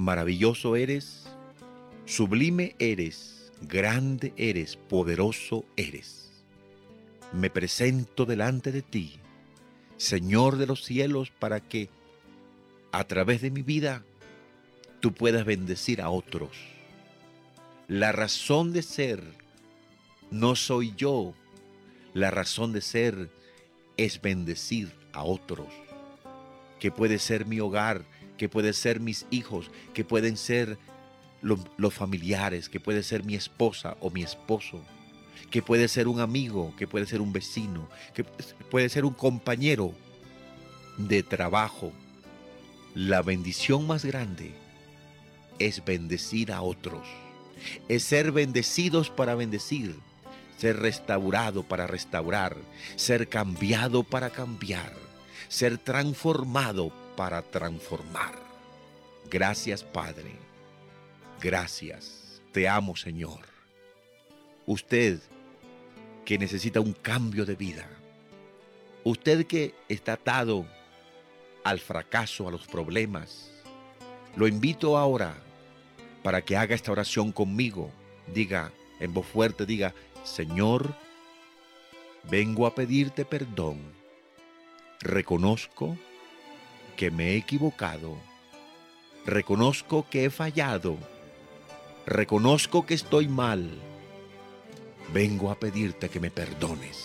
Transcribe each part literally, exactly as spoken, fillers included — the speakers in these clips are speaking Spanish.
Maravilloso eres, sublime eres, grande eres, poderoso eres. Me presento delante de ti, Señor de los cielos, para que a través de mi vida tú puedas bendecir a otros. La razón de ser no soy yo, la razón de ser es bendecir a otros, que puede ser mi hogar, que puede ser mis hijos, que pueden ser lo, los familiares, que puede ser mi esposa o mi esposo, que puede ser un amigo, que puede ser un vecino, que puede ser un compañero de trabajo. La bendición más grande es bendecir a otros, es ser bendecidos para bendecir, ser restaurado para restaurar, ser cambiado para cambiar, ser transformado para transformar. Gracias, Padre. Gracias. Te amo, Señor. Usted que necesita un cambio de vida, usted que está atado al fracaso, a los problemas, lo invito ahora para que haga esta oración conmigo. Diga en voz fuerte, diga: Señor, vengo a pedirte perdón. Reconozco que me he equivocado. Reconozco que he fallado. Reconozco que estoy mal. Vengo a pedirte que me perdones.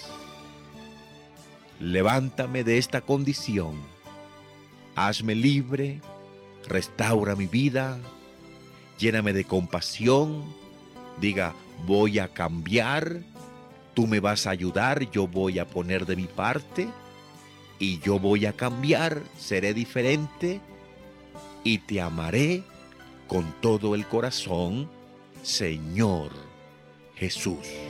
Levántame de esta condición. Hazme libre. Restaura mi vida. Lléname de compasión. Diga: voy a cambiar. Tú me vas a ayudar. Yo voy a poner de mi parte. Y yo voy a cambiar. Seré diferente. Y te amaré con todo el corazón, Señor Jesús.